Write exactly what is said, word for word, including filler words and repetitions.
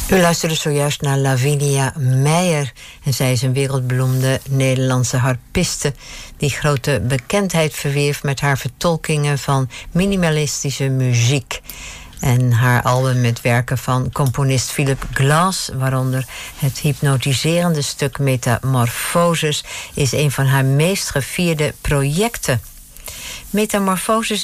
U luisterde zojuist naar Lavinia Meijer. En zij is een wereldberoemde Nederlandse harpiste die grote bekendheid verwierf met haar vertolkingen van minimalistische muziek. En haar album met werken van componist Philip Glass, waaronder het hypnotiserende stuk Metamorphosis, is een van haar meest gevierde projecten. Metamorphosis